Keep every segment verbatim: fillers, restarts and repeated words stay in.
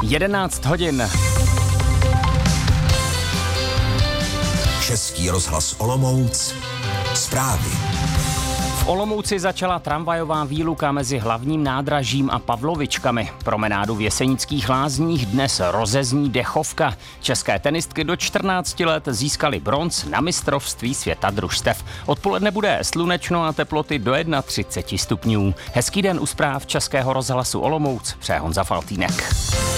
jedenáct hodin. Český rozhlas Olomouc. Zprávy. V Olomouci začala tramvajová výluka mezi hlavním nádražím a Pavlovičkami. Promenádu v Jesenických Lázních dnes rozezní dechovka. České tenistky do čtrnácti let získaly bronz na mistrovství světa družstev. Odpoledne bude slunečno a teploty do třicet jedna stupňů. Hezký den u zpráv Českého rozhlasu Olomouc, přeje Honza Faltýnek.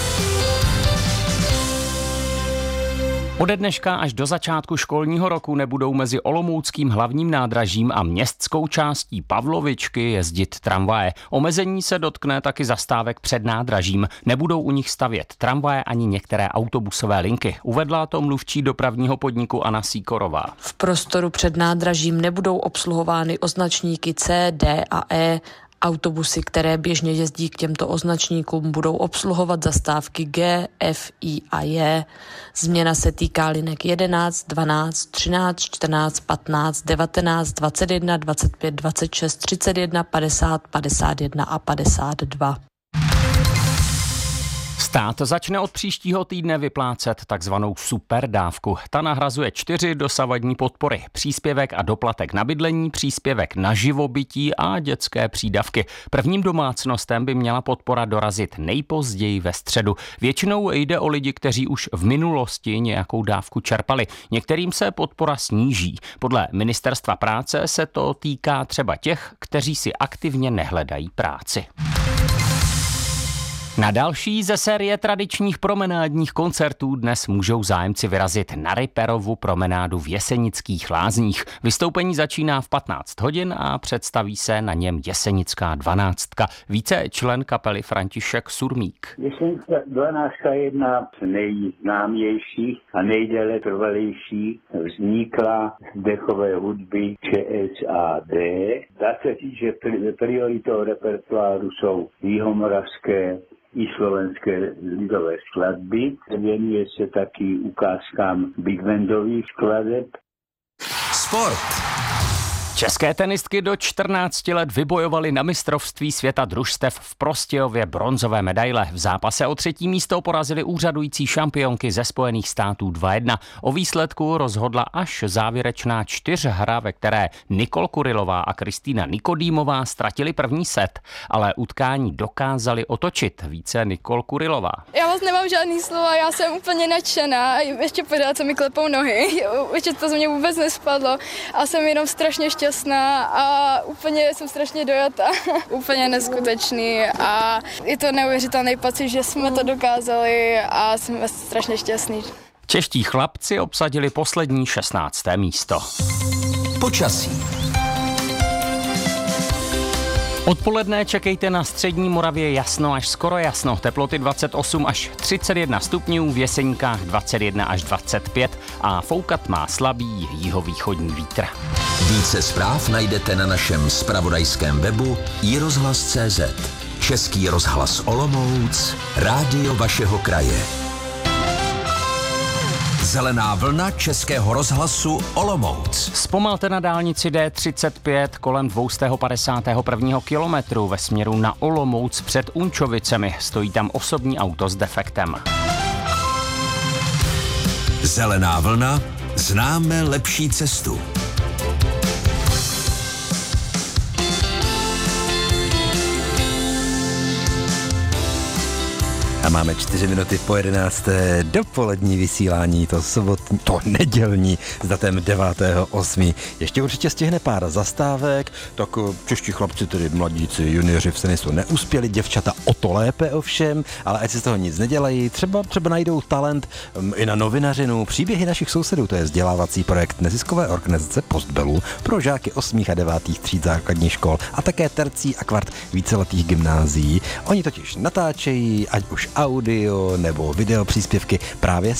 Ode dneška až do začátku školního roku nebudou mezi olomouckým hlavním nádražím a městskou částí Pavlovičky jezdit tramvaje. Omezení se dotkne taky zastávek před nádražím. Nebudou u nich stavět tramvaje ani některé autobusové linky. Uvedla to mluvčí dopravního podniku Anna Sýkorová. V prostoru před nádražím nebudou obsluhovány označníky C, D a E. Autobusy, které běžně jezdí k těmto označníkům, budou obsluhovat zastávky G, F, I a J. Změna se týká linek jedenáct, dvanáct, třináct, čtrnáct, patnáct, devatenáct, dvacet jedna, dvacet pět, dvacet šest, třicet jedna, padesát, padesát jedna a padesát dva. Stát začne od příštího týdne vyplácet takzvanou superdávku. Ta nahrazuje čtyři dosavadní podpory. Příspěvek a doplatek na bydlení, příspěvek na živobytí a dětské přídavky. Prvním domácnostem by měla podpora dorazit nejpozději ve středu. Většinou jde o lidi, kteří už v minulosti nějakou dávku čerpali. Některým se podpora sníží. Podle Ministerstva práce se to týká třeba těch, kteří si aktivně nehledají práci. Na další ze série tradičních promenádních koncertů dnes můžou zájemci vyrazit na Ripperovu promenádu v Jesenických Lázních. Vystoupení začíná v patnáct hodin a představí se na něm Jesenická dvanáctka. Více člen kapely František Surmík. Jesenická dvanáctka je jedna z nejznámějších a nejdéle trvalejších. Vznikla z dechové hudby ČSAD. Dá se říct, že prioritou repertoáru jsou jihomoravské i slovenské lidové skladby. Věnuje se taky ukázkám big bandových skladeb. Sport. České tenistky do čtrnácti let vybojovaly na mistrovství světa družstev v Prostějově bronzové medaile. V zápase o třetí místo porazili úřadující šampionky ze Spojených států dva jedna. O výsledku rozhodla až závěrečná čtyřhra, ve které Nikol Kurilová a Kristýna Nikodýmová ztratili první set, ale utkání dokázali otočit. Více Nikol Kurilová. Já vás nemám žádný slova, já jsem úplně nadšená. Ještě pořád se mi klepou nohy. Ještě to z mě vůbec nespadlo a jsem jenom strašně šťastná. Šťastná a úplně jsem strašně dojata. Úplně neskutečný a je to neuvěřitelný pocit, že jsme to dokázali a jsme strašně šťastní. Čeští chlapci obsadili poslední šestnácté místo. Počasí. Odpoledne čekejte na střední Moravě jasno až skoro jasno. Teploty dvacet osm až třicet jedna stupňů, v Jeseníkách dvacet jedna až dvacet pět a foukat má slabý jihovýchodní vítr. Více zpráv najdete na našem zpravodajském webu i rozhlas tečka cé zet. Český rozhlas Olomouc, rádio vašeho kraje. Zelená vlna Českého rozhlasu Olomouc. Zpomalte na dálnici D třicet pět kolem dvě stě padesát jedna kilometru ve směru na Olomouc před Unčovicemi. Stojí tam osobní auto s defektem. Zelená vlna, známe lepší cestu. A máme čtyři minuty po jedenácté dopolední vysílání, to sobotní, to nedělní s datem devátého osmého Ještě určitě stihne pár zastávek, tak čeští chlapci, tedy mladíci, junioři v tenisu neuspěli, děvčata o to lépe ovšem, ale ať si z toho nic nedělají, třeba, třeba najdou talent um, i na novinařinu. Příběhy našich sousedů, to je vzdělávací projekt neziskové organizace Postbelu pro žáky osmých a devátých tříd základních škol a také tercí a kvart víceletých gymnázií. Oni totiž natáčejí, ať už audio nebo video příspěvky právě